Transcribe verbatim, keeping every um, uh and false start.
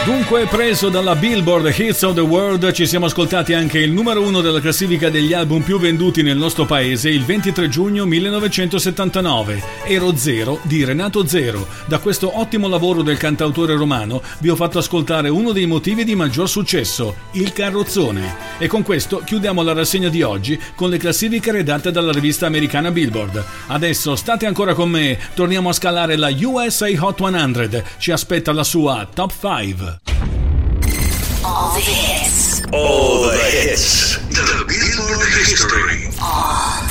Dunque, preso dalla Billboard Hits of the World, ci siamo ascoltati anche il numero uno della classifica degli album più venduti nel nostro paese il ventitré giugno millenovecentosettantanove, Ero Zero di Renato Zero. Da questo ottimo lavoro del cantautore romano vi ho fatto ascoltare uno dei motivi di maggior successo, il carrozzone. E con questo chiudiamo la rassegna di oggi con le classifiche redatte dalla rivista americana Billboard. Adesso state ancora con me, torniamo a scalare la U S A Hot cento, ci aspetta la sua Top cinque. All the hits. All the hits. The Billboard history. All